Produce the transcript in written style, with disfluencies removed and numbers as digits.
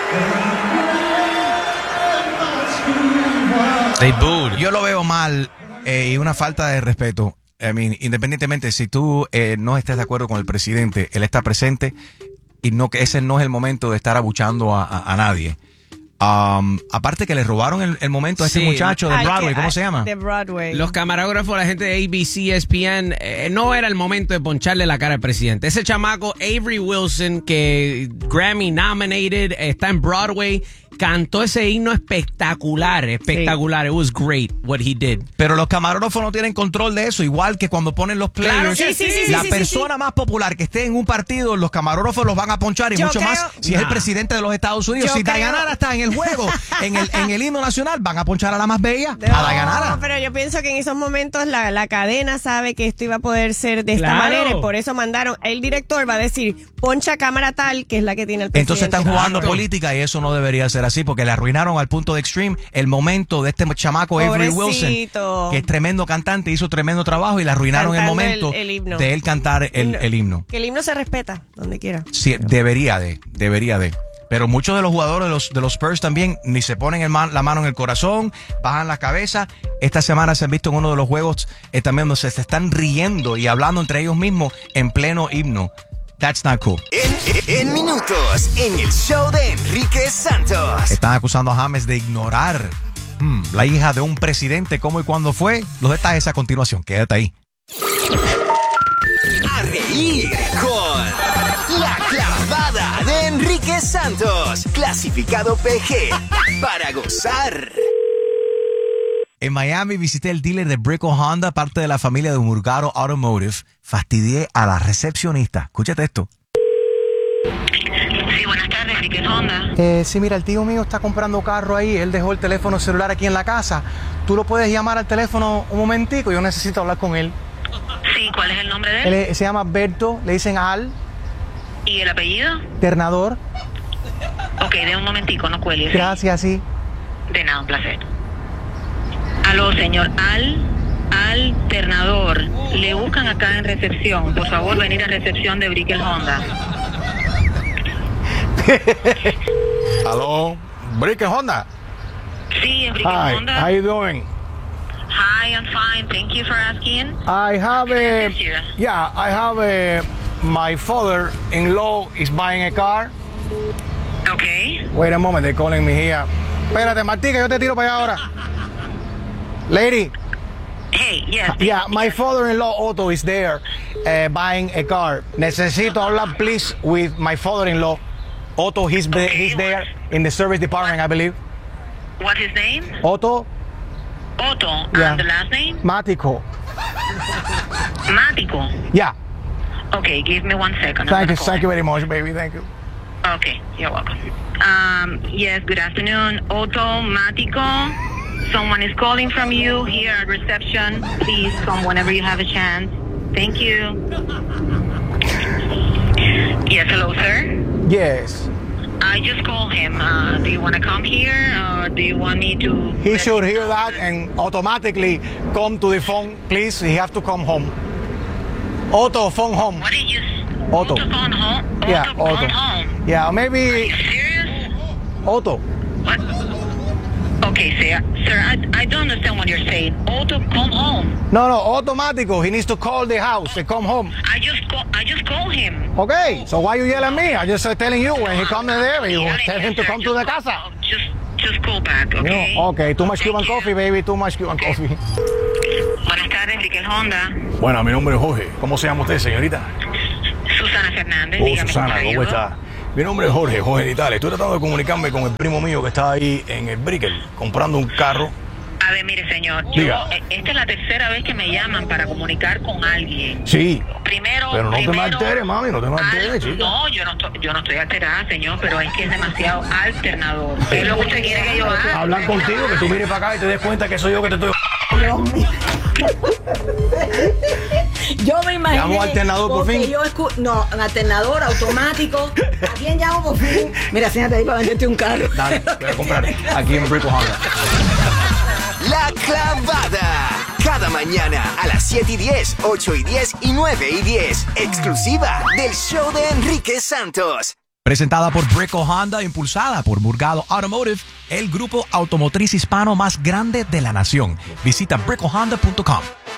They booed. Yo lo veo mal y una falta de respeto. I mean, independientemente si tú no estés de acuerdo con el presidente, él está presente y no que ese no es el momento de estar abuchando a nadie. Aparte que le robaron el momento a este muchacho de Broadway, ¿cómo se llama? De Broadway. Los camarógrafos, la gente de ABC, ESPN, no era el momento de poncharle la cara al presidente. Ese chamaco, Avery Wilson, que Grammy nominated, está en Broadway, cantó ese himno espectacular. Sí. It was great what he did. Pero los camarógrafos no tienen control de eso, igual que cuando ponen los players. Claro, la persona más popular que esté en un partido, los camarógrafos los van a ponchar y mucho más si es el presidente de los Estados Unidos. Si Dayanara está en el juego, en el himno nacional, van a ponchar a la más bella, a Dayanara. No, pero yo pienso que en esos momentos la cadena sabe que esto iba a poder ser de esta manera y por eso mandaron, el director va a decir, poncha cámara tal, que es la que tiene el presidente. Entonces están jugando política y eso no debería ser así, porque le arruinaron al punto de Extreme el momento de este chamaco Avery Wilson, que es tremendo cantante, hizo tremendo trabajo y le arruinaron el momento de él cantar el himno. Que el himno se respeta donde quiera. Sí, debería de. Pero muchos de los jugadores de los Spurs también ni se ponen la mano en el corazón, bajan la cabeza. Esta semana se han visto en uno de los juegos también donde se están riendo y hablando entre ellos mismos en pleno himno. That's not cool. En minutos, en el show de Enrique Santos. Están acusando a James de ignorar la hija de un presidente, cómo y cuándo fue. Los detalles a continuación. Quédate ahí. A reír con La Clavada de Enrique Santos. Clasificado PG para gozar. En Miami visité el dealer de Brickell Honda, parte de la familia de Murgaro Automotive. Fastidié a la recepcionista. Escúchate esto. Sí, buenas tardes, Brickell Honda. Sí, mira, el tío mío está comprando carro ahí. Él dejó el teléfono celular aquí en la casa. ¿Tú lo puedes llamar al teléfono un momentico? Yo necesito hablar con él. Sí, ¿cuál es el nombre de él? Él se llama Berto, le dicen Al. ¿Y el apellido? Ternador. Ok, de un momentico, no cuelgues. Gracias, sí. De nada, un placer. Aló, señor Alternador. Le buscan acá en recepción. Por favor, venir a recepción de Brickell Honda. Aló, Brickell Honda. Sí, es Brickell Honda. How you doing? Hi, I'm fine. Thank you for asking. I have my father-in-law is buying a car. Okay. Wait a moment, they're calling me here. Espérate, Martica, yo te tiro para allá ahora. Lady. Hey, yes. Yeah, my father-in-law Otto is there buying a car. Necesito hablar, please, with my father-in-law. Otto, he's there in the service department, I believe. What's his name? Otto. Otto. Yeah. And the last name? Mático. Mático. Yeah. Okay, give me 1 second. Thank you very much, baby. Thank you. Okay, you're welcome. Yes, good afternoon. Otto Mático. Someone is calling from you here at reception. Please come whenever you have a chance. Thank you. Yes, hello, sir. Yes. I just called him. Do you want to come here or do you want me to... He should hear that and automatically come to the phone. Please, he have to come home. Otto, phone home. What did you... Otto. Otto phone home? Yeah, Otto. Phone Otto. home. Yeah, maybe... Are you serious? Otto. What? Okay, sir, I don't understand what you're saying. Otto, come home. No, automático. He needs to call the house and come home. I just called him. Okay, so why you yell at me? I just telling you when he comes there, you tell him to come to the casa. Just call back, okay? No, okay, too much Cuban coffee, baby, too much Cuban coffee. Buenas tardes, Brickell Honda. Bueno, mi nombre es Jorge. ¿Cómo se llama usted, señorita? Susana Fernández. Dígame, Susana, ¿cómo ¿cómo está? Mi nombre es Jorge Ditales. Estoy tratando de comunicarme con el primo mío que está ahí en el Brickell comprando un carro. A ver, mire, señor, esta es la tercera vez que me llaman para comunicar con alguien. Sí. Pero no te me alteres, mami, no te me alteres, chica. No, yo no estoy alterada, señor, pero es que es demasiado alternador. ¿Qué es lo que usted quiere que yo haga? Hablar contigo, que tú mires para acá y te des cuenta que soy yo que te estoy... Yo me imagino. ¿Llamo alternador por fin? No, un alternador automático. ¿A quién llamo por fin? Mira, siéntate ahí para venderte un carro. Dale, voy a comprar aquí en Brickell Honda. La Clavada. Cada mañana a las 7:10, 8:10 y 9:10. Exclusiva del show de Enrique Santos. Presentada por Brico Honda, impulsada por Murgado Automotive, el grupo automotriz hispano más grande de la nación. Visita bricohonda.com.